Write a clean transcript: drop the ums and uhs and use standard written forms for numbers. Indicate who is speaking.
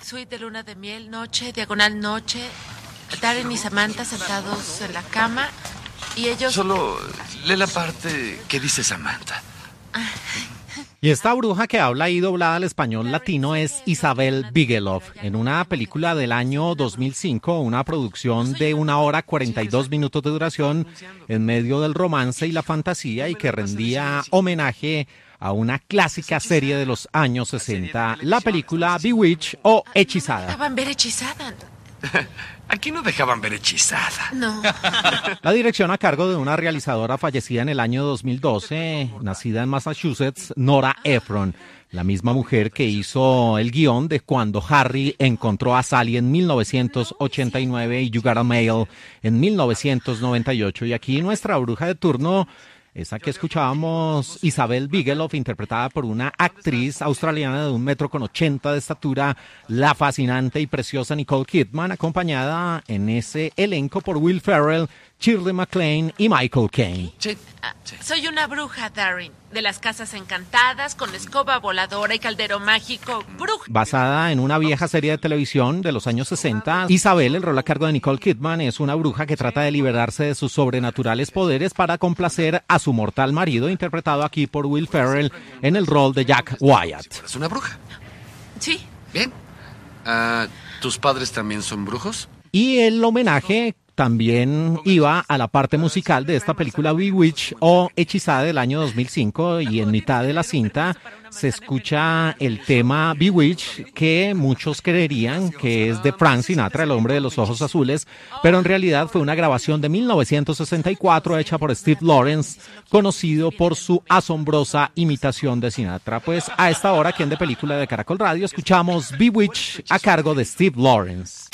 Speaker 1: suite de luna de miel, noche, diagonal noche. Darren y Samantha sentados en la cama y ellos...
Speaker 2: Solo lee la parte que dice Samantha.
Speaker 3: Y esta bruja que habla ahí doblada al español latino es Isabel Bigelow, en una película del año 2005, una producción de 1 hora 42 minutos de duración en medio del romance y la fantasía y que rendía homenaje a una clásica serie de los años 60, la película Bewitched o Hechizada.
Speaker 1: Dejaban ver Hechizada.
Speaker 2: Aquí no dejaban ver Hechizada.
Speaker 1: No.
Speaker 3: La dirección a cargo de una realizadora fallecida en el año 2012, nacida en Massachusetts, Nora Ephron, la misma mujer que hizo el guión de Cuando Harry encontró a Sally en 1989 y You Got a Mail en 1998. Y aquí nuestra bruja de turno, esa que escuchábamos, Isabel Bigelow, interpretada por una actriz australiana de 1,80 m de estatura, la fascinante y preciosa Nicole Kidman, acompañada en ese elenco por Will Ferrell, Shirley MacLaine y Michael Caine.
Speaker 2: Sí.
Speaker 1: Soy una bruja, Darren, de las casas encantadas, con escoba voladora y caldero mágico. Bruja.
Speaker 3: Basada en una vieja serie de televisión de los años 60, Isabel, el rol a cargo de Nicole Kidman, es una bruja que trata de liberarse de sus sobrenaturales poderes para complacer a su mortal marido, interpretado aquí por Will Ferrell en el rol de Jack Wyatt.
Speaker 2: ¿Es una bruja?
Speaker 1: Sí.
Speaker 2: Bien. ¿Tus padres también son brujos?
Speaker 3: Y el homenaje también iba a la parte musical de esta película Bewitched o Hechizada del año 2005, y en mitad de la cinta se escucha el tema Bewitched, que muchos creerían que es de Frank Sinatra, el hombre de los ojos azules, pero en realidad fue una grabación de 1964 hecha por Steve Lawrence, conocido por su asombrosa imitación de Sinatra. Pues a esta hora, aquí en De Película de Caracol Radio, escuchamos Bewitched a cargo de Steve Lawrence.